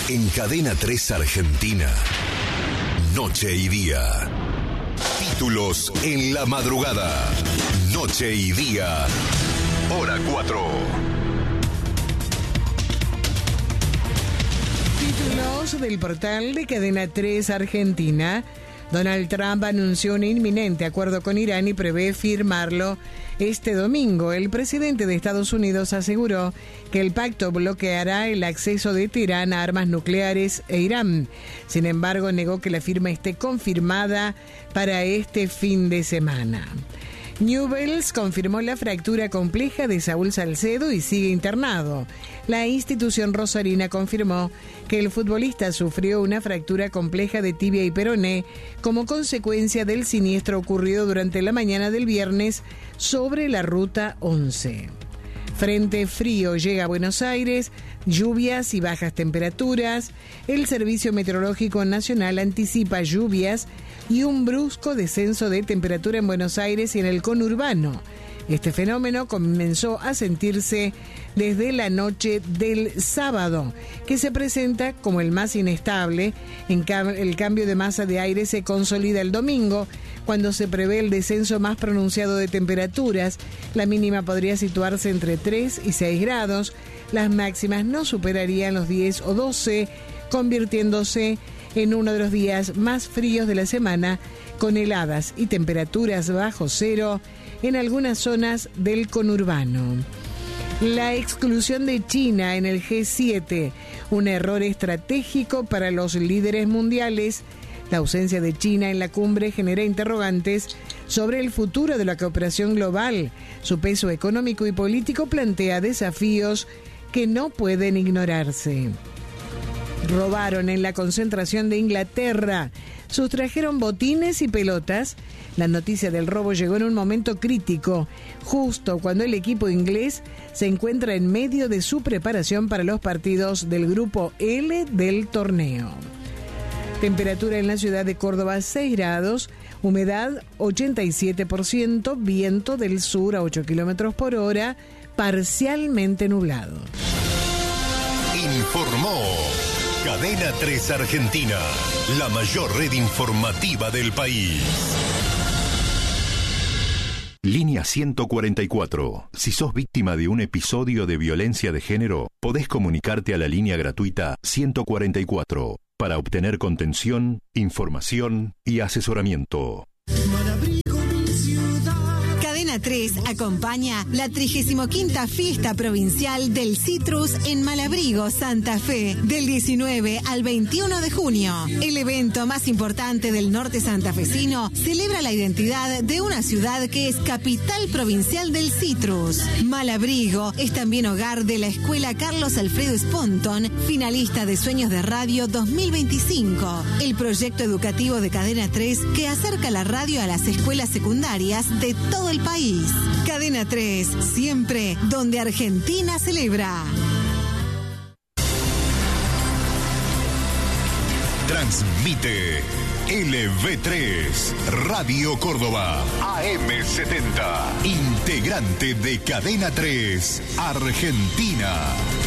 En Cadena 3 Argentina, Noche y Día. Títulos en la madrugada. Noche y Día. Hora 4. Títulos del portal de Cadena 3 Argentina. Donald Trump anunció un inminente acuerdo con Irán y prevé firmarlo este domingo. El presidente de Estados Unidos aseguró que el pacto bloqueará el acceso de Teherán a armas nucleares e Irán. Sin embargo, negó que la firma esté confirmada para este fin de semana. Newell's confirmó la fractura compleja de Saúl Salcedo y sigue internado. La institución rosarina confirmó que el futbolista sufrió una fractura compleja de tibia y peroné como consecuencia del siniestro ocurrido durante la mañana del viernes sobre la Ruta 11. Frente frío llega a Buenos Aires, lluvias y bajas temperaturas. El Servicio Meteorológico Nacional anticipa lluvias y un brusco descenso de temperatura en Buenos Aires y en el conurbano. Este fenómeno comenzó a sentirse desde la noche del sábado, que se presenta como el más inestable. El cambio de masa de aire se consolida el domingo, cuando se prevé el descenso más pronunciado de temperaturas. La mínima podría situarse entre 3 y 6 grados. Las máximas no superarían los 10 o 12, convirtiéndose en uno de los días más fríos de la semana, con heladas y temperaturas bajo cero en algunas zonas del conurbano. La exclusión de China en el G7, un error estratégico para los líderes mundiales. La ausencia de China en la cumbre genera interrogantes sobre el futuro de la cooperación global. Su peso económico y político plantea desafíos que no pueden ignorarse. Robaron en la concentración de Inglaterra. Sustrajeron botines y pelotas. La noticia del robo llegó en un momento crítico, justo cuando el equipo inglés se encuentra en medio de su preparación para los partidos del grupo L del torneo. Temperatura en la ciudad de Córdoba 6 grados, humedad 87%, viento del sur a 8 kilómetros por hora, parcialmente nublado. Informó Cadena 3 Argentina, la mayor red informativa del país. Línea 144. Si sos víctima de un episodio de violencia de género, podés comunicarte a la línea gratuita 144 para obtener contención, información y asesoramiento. Cadena 3 acompaña la 35ª Fiesta Provincial del Citrus en Malabrigo, Santa Fe, del 19 al 21 de junio. El evento más importante del norte santafesino celebra la identidad de una ciudad que es capital provincial del citrus. Malabrigo es también hogar de la Escuela Carlos Alfredo Sponton, finalista de Sueños de Radio 2025, el proyecto educativo de Cadena 3 que acerca la radio a las escuelas secundarias de todo el país. Cadena 3, siempre donde Argentina celebra. Transmite LV3, Radio Córdoba, AM70, integrante de Cadena 3, Argentina.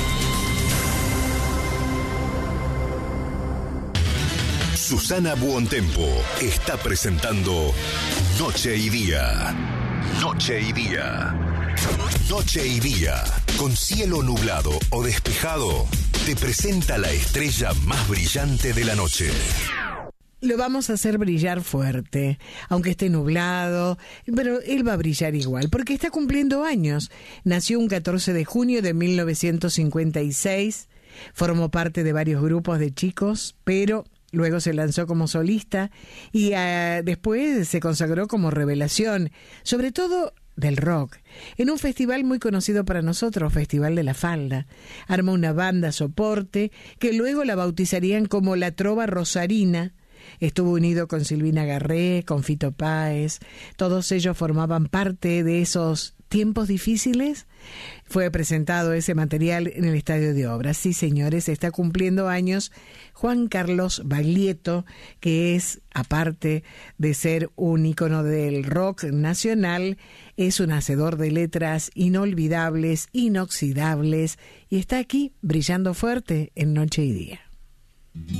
Susana Buontempo está presentando Noche y Día. Noche y Día. Noche y Día, con cielo nublado o despejado, te presenta la estrella más brillante de la noche. Lo vamos a hacer brillar fuerte, aunque esté nublado, pero él va a brillar igual, porque está cumpliendo años. Nació un 14 de junio de 1956, formó parte de varios grupos de chicos, pero luego se lanzó como solista y después se consagró como revelación, sobre todo del rock, en un festival muy conocido para nosotros, Festival de la Falda. Armó una banda soporte que luego la bautizarían como La Trova Rosarina. Estuvo unido con Silvina Garré, con Fito Páez. Todos ellos formaban parte de esos tiempos difíciles. Fue presentado ese material en el Estadio de Obras. Sí, señores, está cumpliendo años Juan Carlos Baglietto, que es, aparte de ser un ícono del rock nacional, es un hacedor de letras inolvidables, inoxidables, y está aquí brillando fuerte en Noche y Día.